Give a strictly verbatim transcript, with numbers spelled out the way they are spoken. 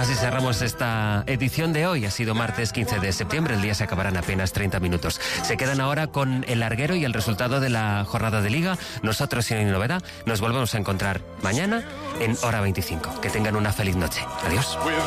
Así cerramos esta edición de hoy. Ha sido martes quince de septiembre. El día se acabará en apenas treinta minutos. Se quedan ahora con el larguero y el resultado de la jornada de Liga. Nosotros, sin novedad, nos volvemos a encontrar mañana en hora veinticinco. Que tengan una feliz noche. Adiós.